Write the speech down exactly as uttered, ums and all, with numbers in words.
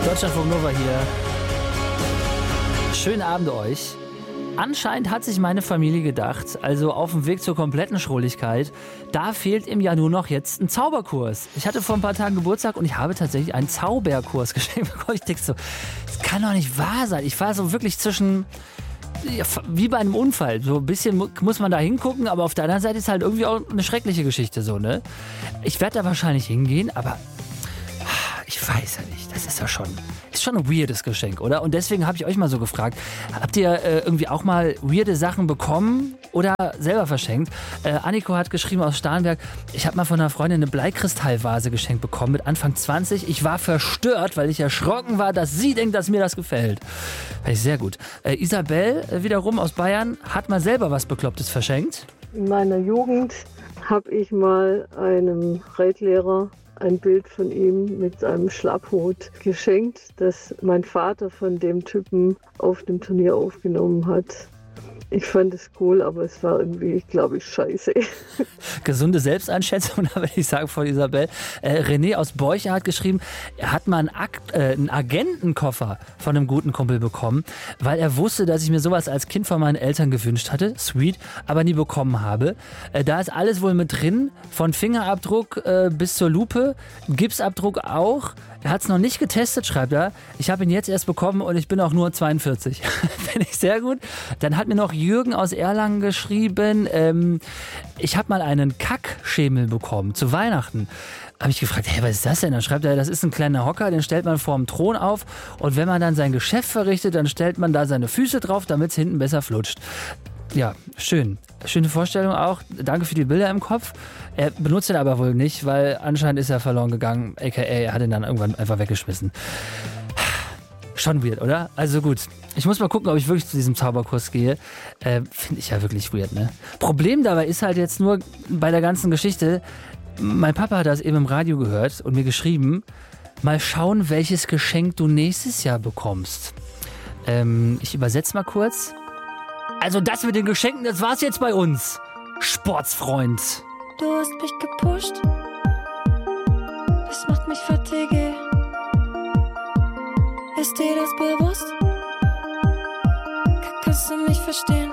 Deutschlandfunk Nova hier. Schönen Abend euch. Anscheinend hat sich meine Familie gedacht, also auf dem Weg zur kompletten Schrulligkeit, da fehlt im Jahr nur noch jetzt ein Zauberkurs. Ich hatte vor ein paar Tagen Geburtstag und ich habe tatsächlich einen Zauberkurs geschenkt bekommen. Ich denke so, das kann doch nicht wahr sein. Ich war so wirklich zwischen, ja, wie bei einem Unfall. So ein bisschen muss man da hingucken, aber auf der anderen Seite ist halt irgendwie auch eine schreckliche Geschichte so, ne? Ich werde da wahrscheinlich hingehen, aber ich weiß ja nicht. Das ist ja schon, ist schon ein weirdes Geschenk, oder? Und deswegen habe ich euch mal so gefragt, habt ihr äh, irgendwie auch mal weirde Sachen bekommen oder selber verschenkt? Äh, Anniko hat geschrieben aus Starnberg, ich habe mal von einer Freundin eine Bleikristallvase geschenkt bekommen mit Anfang zwanzig. Ich war verstört, weil ich erschrocken war, dass sie denkt, dass mir das gefällt. Fand ich sehr gut. Äh, Isabel äh, wiederum aus Bayern hat mal selber was Beklopptes verschenkt. In meiner Jugend habe ich mal einem Reitlehrer ein Bild von ihm mit einem Schlapphut geschenkt, das mein Vater von dem Typen auf dem Turnier aufgenommen hat. Ich fand es cool, aber es war irgendwie, glaube ich, scheiße. Gesunde Selbsteinschätzung, da würde ich sagen, von Isabel. Äh, René aus Borche hat geschrieben, er hat mal einen, Akt, äh, einen Agentenkoffer von einem guten Kumpel bekommen, weil er wusste, dass ich mir sowas als Kind von meinen Eltern gewünscht hatte. Sweet, aber nie bekommen habe. Äh, da ist alles wohl mit drin, von Fingerabdruck äh, bis zur Lupe, Gipsabdruck auch. Er hat es noch nicht getestet, schreibt er. Ich habe ihn jetzt erst bekommen und ich bin auch nur zweiundvierzig. Finde ich sehr gut. Dann hat mir noch Jürgen aus Erlangen geschrieben, ähm, ich habe mal einen Kackschemel bekommen zu Weihnachten. Habe ich gefragt, hey, was ist das denn? Dann schreibt er, das ist ein kleiner Hocker, den stellt man vor dem Thron auf und wenn man dann sein Geschäft verrichtet, dann stellt man da seine Füße drauf, damit es hinten besser flutscht. Ja, schön. Schöne Vorstellung auch. Danke für die Bilder im Kopf. Er benutzt ihn aber wohl nicht, weil anscheinend ist er verloren gegangen. A K A er hat ihn dann irgendwann einfach weggeschmissen. Schon weird, oder? Also gut. Ich muss mal gucken, ob ich wirklich zu diesem Zauberkurs gehe. Äh, Finde ich ja wirklich weird, ne? Problem dabei ist halt jetzt nur bei der ganzen Geschichte, mein Papa hat das eben im Radio gehört und mir geschrieben, mal schauen, welches Geschenk du nächstes Jahr bekommst. Ähm, ich übersetze mal kurz. Also das mit den Geschenken, das war's jetzt bei uns. Sportsfreund. Du hast mich gepusht. Das macht mich fertig. Ist dir das bewusst? Kannst du mich verstehen?